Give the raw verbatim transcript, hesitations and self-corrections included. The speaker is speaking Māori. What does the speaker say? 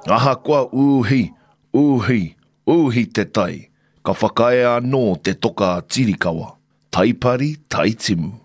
Aha kua uhi, uhi, uhi te tai. Ka whakae anō te toka tirikawa. Taipari, taitimu.